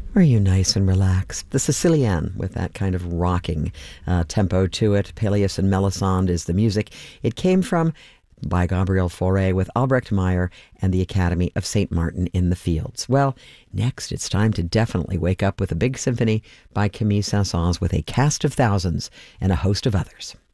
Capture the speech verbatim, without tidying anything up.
Are you nice and relaxed? The Sicilienne, with that kind of rocking uh, tempo to it. Peleus and Melisande is the music. It came from by Gabriel Fauré with Albrecht Meyer and the Academy of Saint Martin in the Fields. Well, next it's time to definitely wake up with a big symphony by Camille Saint-Saëns with a cast of thousands and a host of others.